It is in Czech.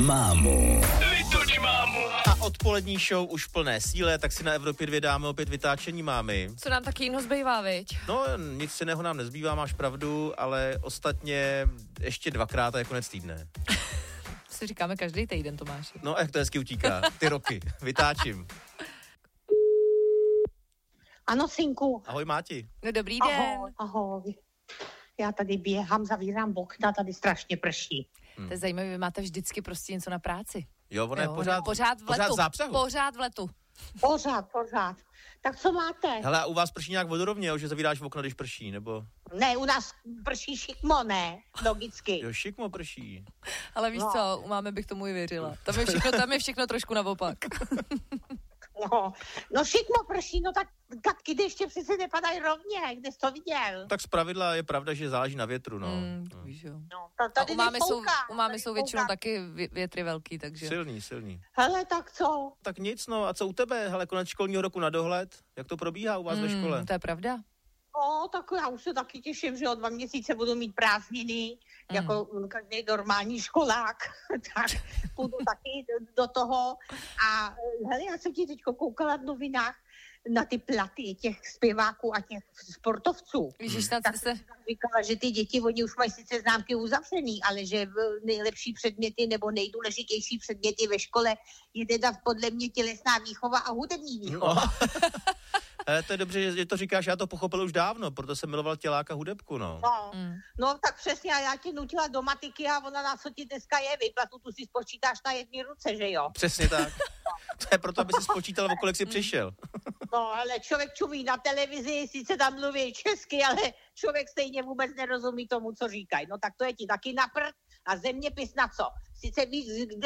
mámu. A odpolední show už v plné síle, tak si na Evropě 2 dáme opět vytáčení mámy. Co nám taky jiného zbývá, viď? No, nic jiného nám nezbývá, máš pravdu, ale ostatně ještě 2krát a je konec týdne. Si říkáme každý týden, Tomáši. No, jak to hezky utíká, ty roky, vytáčím. Ano, synku. Ahoj, Máti. No dobrý den. Ahoj. Já tady běhám, zavírám okna, tady strašně prší. To je zajímavé, vy máte vždycky prostě něco na práci. Jo, ona je pořád v letu. v zápřehu. Pořád v letu. Pořád. Tak co máte? Hele, a u vás prší nějak vodorovně, jo, že zavíráš okna, když prší, nebo? Ne, u nás prší šikmo, ne? Logicky. Jo, šikmo prší. Ale víš co, u mámy bych tomu i věřila. Tam je všechno trošku naopak. No šikmo prší, no tak kapky deště přece nepadají rovně, kde jsi to viděl? Tak zpravidla je pravda, že záleží na větru, no. Víš jo. No, A u mámy jsou většinou taky větry velký, takže... Silný. Hele, tak co? Tak nic, no, a co u tebe? Hele, konec školního roku na dohled, jak to probíhá u vás ve škole? To je pravda. No, tak já už se taky těším, že o 2 měsíce budu mít prázdniny, jako každý normální školák, tak půjdu taky do toho. A hele, já jsem ti teď koukala v novinách na ty platy těch zpěváků a těch sportovců. Tak jsem říkala, že ty děti, oni už mají sice známky uzavřený, ale že nejlepší předměty nebo nejdůležitější předměty ve škole je teda podle mě tělesná výchova a hudební výchova. No. To je dobře, že to říkáš, já to pochopil už dávno, proto jsem miloval těláka hudebku, no. No, tak přesně, a já tě nutila do matiky a ona na co ti dneska je, výplatu tu si spočítáš na 1 ruce, že jo? Přesně tak. To je proto, aby si spočítal, o kolik si přišel. No, ale člověk čumí na televizi, sice tam mluví česky, ale člověk stejně vůbec nerozumí tomu, co říkají. No tak to je ti taky na prd a zeměpis na co? Sice víc,